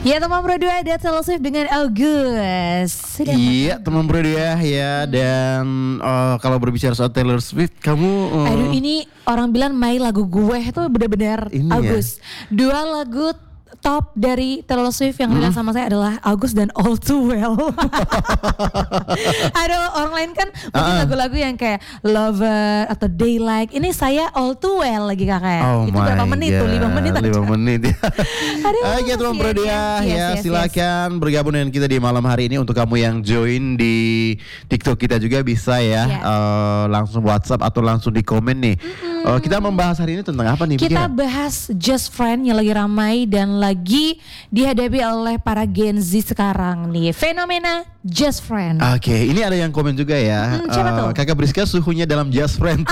Ya teman Pro 2 ada Taylor Swift dengan August. Iya teman Pro 2 ya. Dan kalau berbicara soal Taylor Swift, kamu aduh ini orang bilang my lagu gue itu benar-benar August ya? 2 lagu top dari Taylor Swift yang bilang sama saya adalah August dan All Too Well. Aduh orang lain kan mungkin lagu-lagu yang kayak Lover atau Daylight. Ini saya All Too Well lagi kakak. Itu berapa menit tuh? 5 menit aja. 5 menit ya. Oke teman Pro 2 ya, silakan bergabung dengan kita di malam hari ini. Untuk kamu yang join di TikTok kita juga bisa ya. Langsung WhatsApp atau langsung di komen nih. Kita membahas hari ini tentang apa nih? Kita bahas Just Friend yang lagi ramai dan lagi dihadapi oleh para Gen Z sekarang nih. Fenomena Just Friend. Oke, ini ada yang komen juga ya. Siapa tuh? Kakak Briska suhunya dalam Just Friend.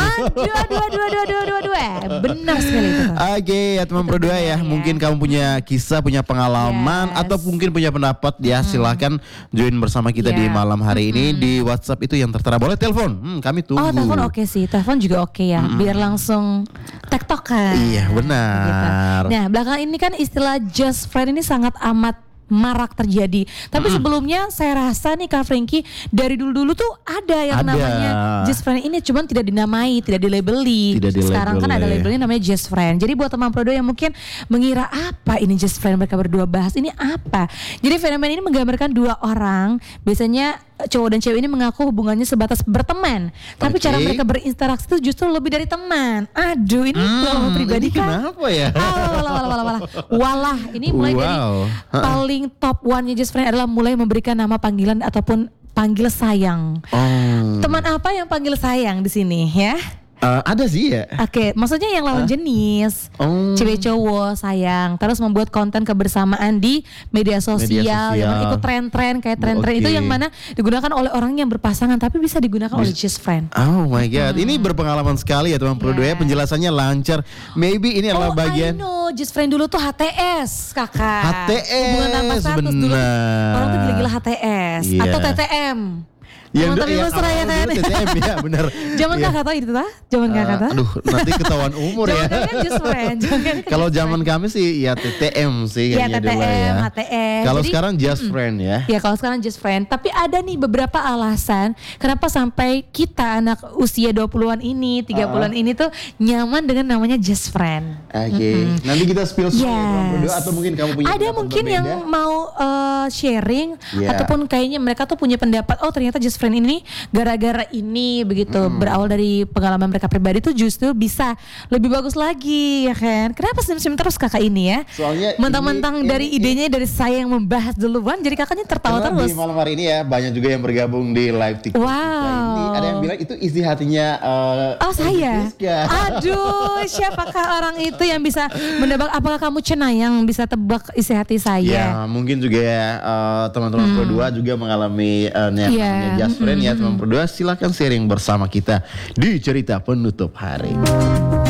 Aduh. Benar sekali itu. Oke, ya teman Pro 2 ya. Mungkin kamu punya kisah, punya pengalaman atau mungkin punya pendapat ya. Silahkan join bersama kita di malam hari ini di WhatsApp itu yang tertera. Boleh telepon. Kami tunggu. Oh, telepon oke sih. Telepon juga oke ya. Biar langsung tektokan. Iya, benar. Gitu. Nah, belakangan ini kan istilah Just Friend ini sangat amat marak terjadi. Tapi sebelumnya saya rasa nih Kak Frankie dari dulu-dulu tuh ada yang namanya Just Friend ini, cuman tidak dinamai, tidak dilabeli. Sekarang kan ada labelnya namanya Just Friend. Jadi buat teman Pro 2 yang mungkin mengira apa ini Just Friend mereka berdua bahas ini apa. Jadi fenomena ini menggambarkan 2 orang, biasanya cowok dan cewek ini mengaku hubungannya sebatas berteman, tapi cara mereka berinteraksi itu justru lebih dari teman. Aduh, ini pengalaman pribadi ini kan. Kenapa ya? Walah, ini mulai dari paling top one-nya Just Friend adalah mulai memberikan nama panggilan ataupun panggil sayang. Teman apa yang panggil sayang di sini ya? Ada sih ya. Oke, maksudnya yang lawan jenis, cewek cowok sayang, terus membuat konten kebersamaan di media sosial. Yang ikut tren-tren kayak tren-tren itu yang mana digunakan oleh orang yang berpasangan tapi bisa digunakan oleh Just Friend. Oh my god, ini berpengalaman sekali ya teman Pro 2 ya. Penjelasannya lancar. Maybe ini adalah bagian. I know, Just Friend dulu tuh HTS kakak. HTS, hubungan tanpa status dulu. Orang tuh gila-gila HTS atau TTM. Yang tapi mesra ya kan? TTM ya benar. Zaman kakak tahu itu tak? Zaman kakak tahu? Aduh, nanti ketahuan umur ya. Jangan Just Friend. Kalau zaman kami sih ya TTM sih kayaknya dulu ya. HTS. Kalau sekarang Just Friend ya. Ya kalau sekarang Just Friend. Tapi ada nih beberapa alasan kenapa sampai kita anak usia 20-an ini, 30-an ini tuh nyaman dengan namanya Just Friend. Oke. Nanti kita spill atau mungkin kamu punya. Ada mungkin yang mau sharing ataupun kayaknya mereka tuh punya pendapat. Oh ternyata Just Friend ini gara-gara ini begitu berawal dari pengalaman mereka pribadi tuh justru bisa lebih bagus lagi ya kan. Kenapa senyum-senyum terus kakak ini ya? Soalnya mentang-mentang dari idenya dari saya yang membahas duluan jadi kakaknya tertawa terus. Di malam hari ini ya banyak juga yang bergabung di live TikTok. Ini ada yang bilang itu isi hatinya saya. Aduh, siapakah orang itu yang bisa menebak? Apakah kamu cenayang bisa tebak isi hati saya? Ya mungkin juga teman-teman Pro 2 juga mengalami Just Friend ya teman Pro 2, silakan sharing bersama kita di cerita penutup hari.